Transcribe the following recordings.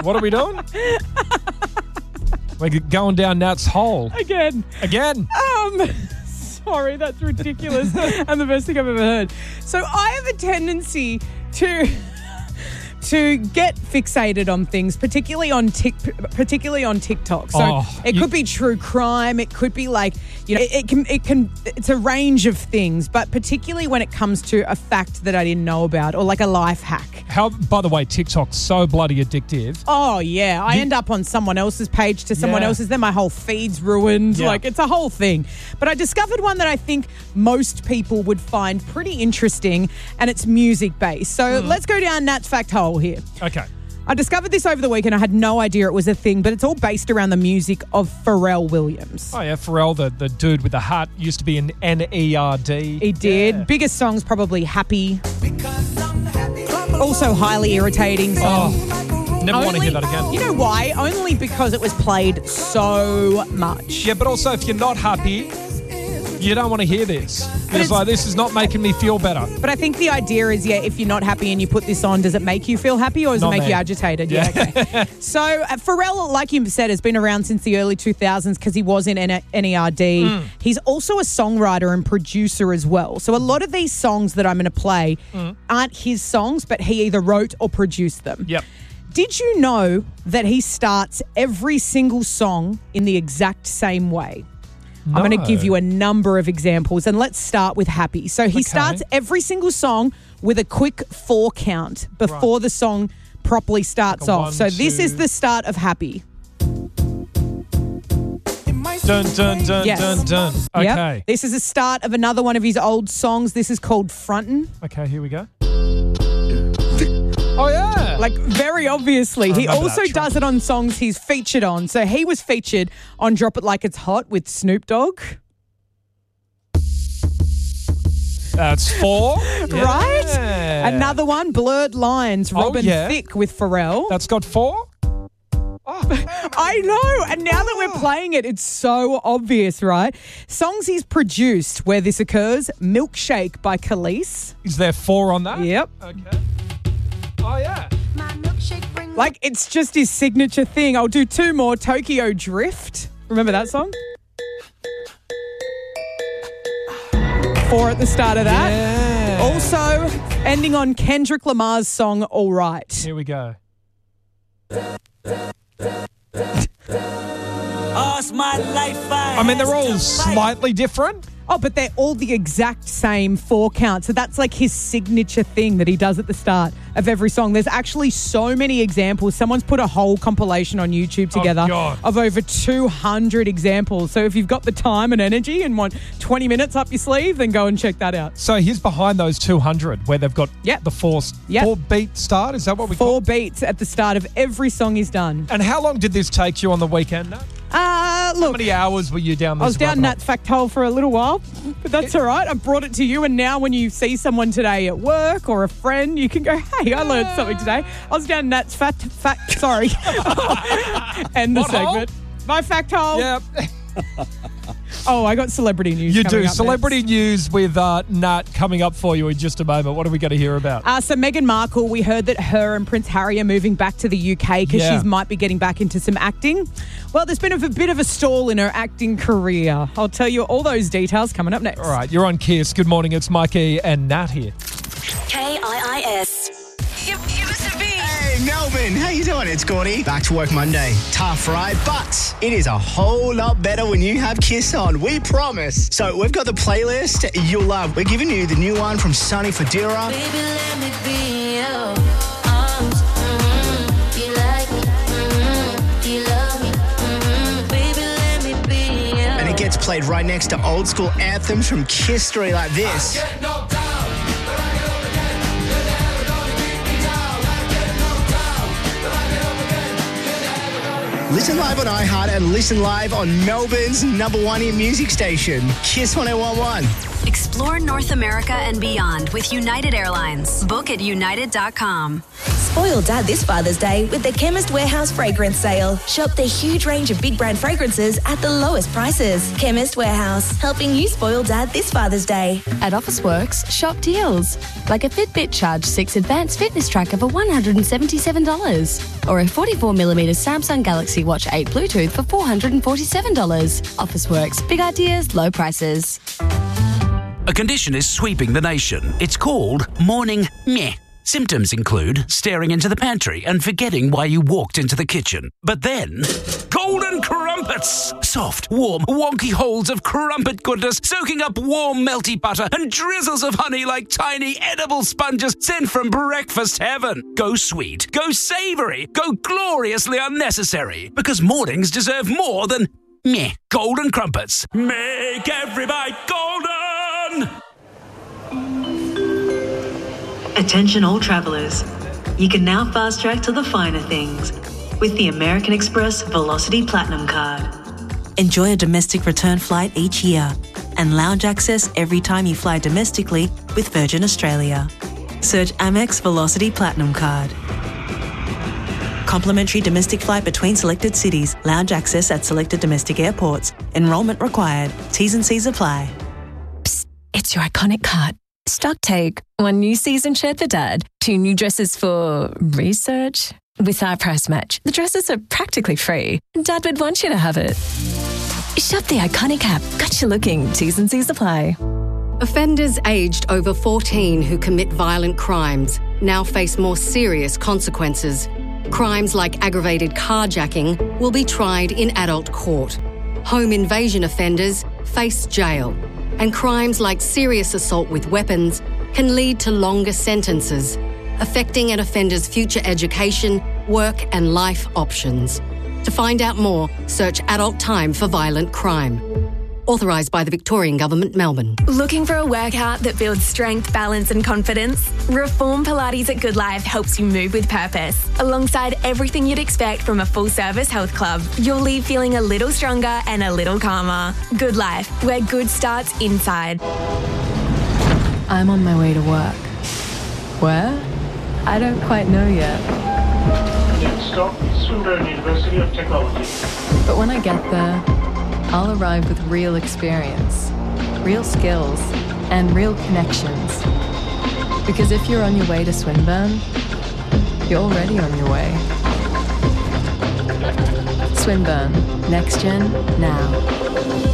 What are we doing? We're going down Nat's hole. Again. Sorry, that's ridiculous. And the best thing I've ever heard. So I have a tendency to get fixated on things, particularly on TikTok. So it could be true crime. It could be like, it's a range of things, but particularly when it comes to a fact that I didn't know about or like a life hack. By the way, TikTok's so bloody addictive. Oh, yeah. I end up on someone else's page to someone else's. Then my whole feed's ruined. Yeah. Like, it's a whole thing. But I discovered one that I think most people would find pretty interesting, and it's music-based. So let's go down Nat's fact hole here. Okay. I discovered this over the weekend. I had no idea it was a thing, but it's all based around the music of Pharrell Williams. Oh, yeah. Pharrell, the dude with the hat, used to be an N-E-R-D. He did. Yeah. Biggest songs, probably Happy. Also highly irritating song. Never want to hear that again. You know why? Only because it was played so much. Yeah, but also if you're not happy, you don't want to hear this. It's like, this is not making me feel better. But I think the idea is, if you're not happy and you put this on, does it make you feel happy or does it make you agitated? Yeah, okay. So Pharrell, like you said, has been around since the early 2000s because he was in NERD. He's also a songwriter and producer as well. So a lot of these songs that I'm going to play aren't his songs, but he either wrote or produced them. Yep. Did you know that he starts every single song in the exact same way? No. I'm going to give you a number of examples, and let's start with Happy. So he starts every single song with a quick 4 count before the song properly starts off. 1, so this 2. is the start of Happy. Dun, dun, dun, dun, dun. Okay. Yep. This is the start of another one of his old songs. This is called Frontin'. Okay, here we go. Oh, yeah. Like, very obviously. He also does it on songs he's featured on. So he was featured on Drop It Like It's Hot with Snoop Dogg. That's 4. Right? Yeah. Another one, Blurred Lines, Robin Thicke with Pharrell. That's got 4? I know. And now that we're playing it, it's so obvious, right? Songs he's produced where this occurs, Milkshake by Khalees. Is there 4 on that? Yep. Okay. Oh, yeah. Like, it's just his signature thing. I'll do 2 more. Tokyo Drift. Remember that song? 4 at the start of that. Yeah. Also, ending on Kendrick Lamar's song, All Right. Here we go. I mean, they're all slightly different. Oh, but they're all the exact same 4 count. So that's like his signature thing that he does at the start of every song. There's actually so many examples. Someone's put a whole compilation on YouTube together of over 200 examples. So if you've got the time and energy and want 20 minutes up your sleeve, then go and check that out. So he's behind those 200 where they've got the 4 beat start. Is that what we call it? 4 beats at the start of every song he's done. And how long did this take you on the weekend, Nat? Look, how many hours were you down this? I was down Nat's fact hole for a little while, but that's all right. I brought it to you, and now when you see someone today at work or a friend, you can go, hey, I learned something today. I was down Nat's sorry. End the segment. Hole? My fact hole. Yep. Oh, I got celebrity news. You do. Up celebrity next. News with Nat coming up for you in just a moment. What are we going to hear about? So Meghan Markle, we heard that her and Prince Harry are moving back to the UK because she might be getting back into some acting. Well, there's been a bit of a stall in her acting career. I'll tell you all those details coming up next. All right, you're on Kiss. Good morning. It's Mikey and Nat here. KIIS. Give us a beat. Hey, Melbourne. How you doing? It's Gordy. Back to work Monday. Tough, right? But it is a whole lot better when you have Kiss on. We promise. So we've got the playlist you'll love. We're giving you the new one from Sonny Fodera. Baby, let me be your arms. You like me. You love me. Baby, let me be your. And it gets played right next to old school anthems from Kiss Story like this. Listen live on iHeart and listen live on Melbourne's #1 hit music station, Kiss 101.1. Explore North America and beyond with United Airlines. Book at united.com. Spoil Dad this Father's Day with the Chemist Warehouse Fragrance Sale. Shop the huge range of big brand fragrances at the lowest prices. Chemist Warehouse, helping you spoil Dad this Father's Day. At Officeworks, shop deals. Like a Fitbit Charge 6 Advanced Fitness Tracker for $177. Or a 44mm Samsung Galaxy Watch 8 Bluetooth for $447. Officeworks, big ideas, low prices. A condition is sweeping the nation. It's called morning meh. Symptoms include staring into the pantry and forgetting why you walked into the kitchen. But then, golden crumpets! Soft, warm, wonky holes of crumpet goodness soaking up warm, melty butter and drizzles of honey like tiny edible sponges sent from breakfast heaven. Go sweet, go savoury, go gloriously unnecessary. Because mornings deserve more than meh. Golden crumpets. Make every bite golden! Attention all travellers. You can now fast track to the finer things with the American Express Velocity Platinum Card. Enjoy a domestic return flight each year and lounge access every time you fly domestically with Virgin Australia. Search Amex Velocity Platinum Card. Complimentary domestic flight between selected cities. Lounge access at selected domestic airports. Enrolment required. T's and C's apply. Psst, it's your iconic card. Stock take, 1 new season shirt for Dad, 2 new dresses for research. With our price match, the dresses are practically free. Dad would want you to have it. Shop the iconic app. Got you looking. T's and C's apply. Offenders aged over 14 who commit violent crimes now face more serious consequences. Crimes like aggravated carjacking will be tried in adult court. Home invasion offenders face jail. And crimes like serious assault with weapons can lead to longer sentences, affecting an offender's future education, work and life options. To find out more, search Adult Time for Violent Crime. Authorised by the Victorian Government, Melbourne. Looking for a workout that builds strength, balance and confidence? Reform Pilates at Good Life helps you move with purpose. Alongside everything you'd expect from a full-service health club, you'll leave feeling a little stronger and a little calmer. Good Life, where good starts inside. I'm on my way to work. Where? I don't quite know yet. Next stop, Swinburne University of Technology. But when I get there, I'll arrive with real experience, real skills, and real connections. Because if you're on your way to Swinburne, you're already on your way. Swinburne, next gen, now.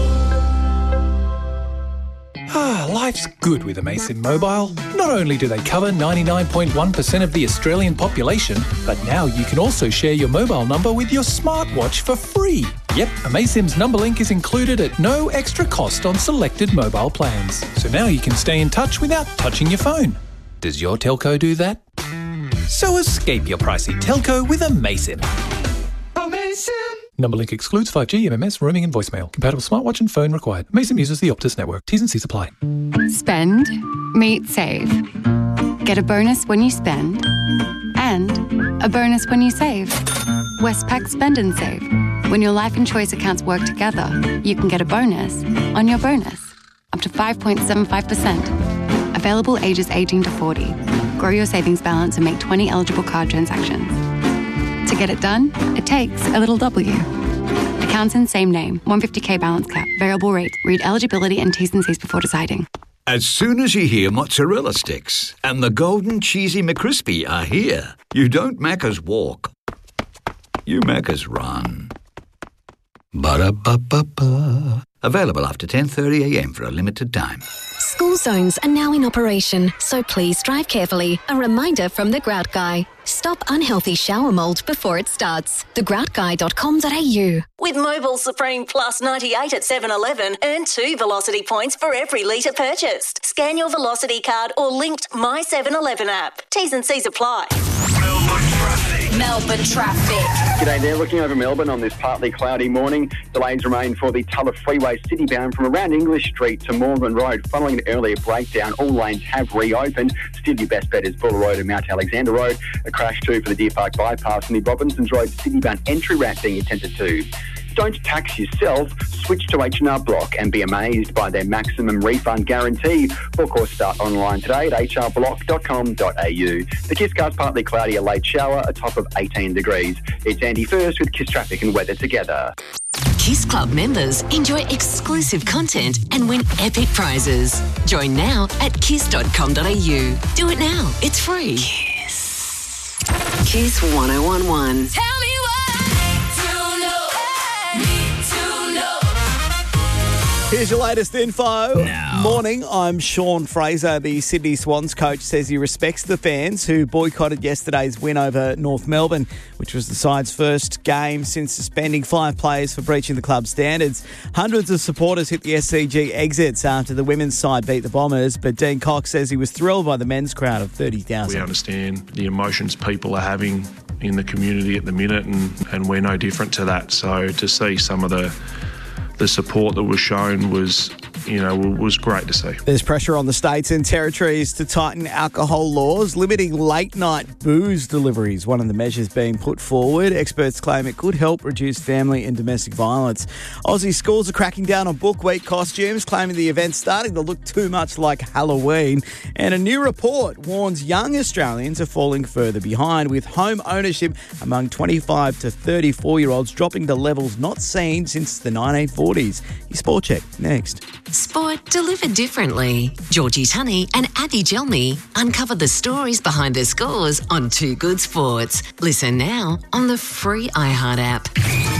Life's good with Amaysim Mobile. Not only do they cover 99.1% of the Australian population, but now you can also share your mobile number with your smartwatch for free. Yep, Amaysim's number link is included at no extra cost on selected mobile plans. So now you can stay in touch without touching your phone. Does your telco do that? So escape your pricey telco with Amaysim. Number link excludes 5G, MMS, roaming and voicemail. Compatible smartwatch and phone required. Amaysim uses the Optus network. T's and C's apply. Spend, meet, save. Get a bonus when you spend and a bonus when you save. Westpac Spend and Save. When your life and choice accounts work together, you can get a bonus on your bonus. Up to 5.75%. Available ages 18 to 40. Grow your savings balance and make 20 eligible card transactions. To get it done, it takes a little W. Accounts in same name, 150k balance cap, variable rate. Read eligibility and T's and C's before deciding. As soon as you hear mozzarella sticks and the golden cheesy McCrispy are here, you don't Macca's walk. You Macca's run. Ba-da-ba-ba-ba. Available after 10:30am for a limited time. School zones are now in operation, so please drive carefully. A reminder from The Grout Guy. Stop unhealthy shower mould before it starts. thegroutguy.com.au. With Mobile Supreme Plus 98 at 7-Eleven, earn 2 Velocity points for every litre purchased. Scan your Velocity card or linked My 7-Eleven app. T's and C's apply. Melbourne traffic. G'day there, looking over Melbourne on this partly cloudy morning. Delays remain for the Tulla Freeway citybound from around English Street to Moreland Road. Following an earlier breakdown, all lanes have reopened. Still your best bet is Buller Road and Mount Alexander Road. A crash too for the Deer Park bypass and the Robinsons Road citybound entry ramp being attended to. Don't tax yourself. Switch to H&R Block and be amazed by their maximum refund guarantee. Book or start online today at hrblock.com.au. The Kiss Car's partly cloudy, a late shower, a top of 18 degrees. It's Andy First with Kiss Traffic and Weather together. Kiss Club members enjoy exclusive content and win epic prizes. Join now at kiss.com.au. Do it now. It's free. Kiss 1011. Tell me Here's your latest info. Morning, I'm Sean Fraser. The Sydney Swans coach says he respects the fans who boycotted yesterday's win over North Melbourne, which was the side's first game since suspending 5 players for breaching the club's standards. Hundreds of supporters hit the SCG exits after the women's side beat the Bombers, but Dean Cox says he was thrilled by the men's crowd of 30,000. We understand the emotions people are having in the community at the minute, and we're no different to that. So to see some of the support that was shown was great to see. There's pressure on the states and territories to tighten alcohol laws, limiting late-night booze deliveries. One of the measures being put forward. Experts claim it could help reduce family and domestic violence. Aussie schools are cracking down on Book Week costumes, claiming the event's starting to look too much like Halloween. And a new report warns young Australians are falling further behind, with home ownership among 25 to 34-year-olds dropping to levels not seen since the 1940s. Your Sport Check next. Sport delivered differently. Georgie Tunney and Abby Gelmy uncover the stories behind their scores on Too Good Sports. Listen now on the free iHeart app.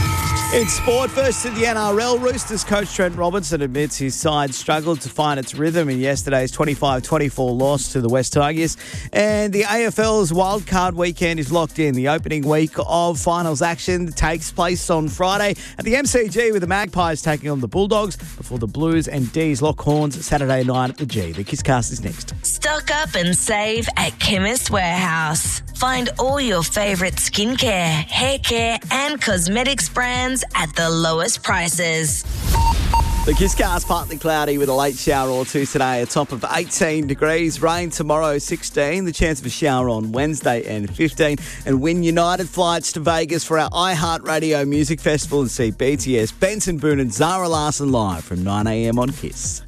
In sport, first to the NRL, Roosters coach Trent Robinson admits his side struggled to find its rhythm in yesterday's 25-24 loss to the West Tigers. And the AFL's wildcard weekend is locked in. The opening week of finals action takes place on Friday at the MCG, with the Magpies taking on the Bulldogs before the Blues and D's lock horns Saturday night at the G. The Kisscast is next. Stock up and save at Chemist Warehouse. Find all your favourite skincare, hair care and cosmetics brands at the lowest prices. The Kisscast partly cloudy with a late shower or two today, a top of 18 degrees. Rain tomorrow, 16. The chance of a shower on Wednesday and 15. And win United flights to Vegas for our iHeartRadio Music Festival and see BTS, Benson Boone and Zara Larsson live from 9 a.m. on Kiss.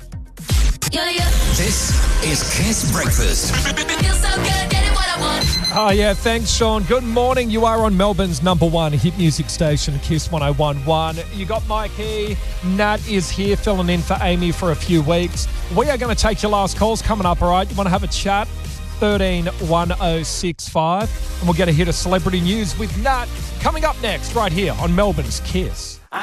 This is Kiss Breakfast. Feels so good, getting what I want. Oh, yeah, thanks, Sean. Good morning. You are on Melbourne's number one hit music station, Kiss 101.1. You got Mikey. Nat is here filling in for Amy for a few weeks. We are going to take your last calls coming up, all right? You want to have a chat? 131065. And we'll get a hit of celebrity news with Nat coming up next right here on Melbourne's Kiss.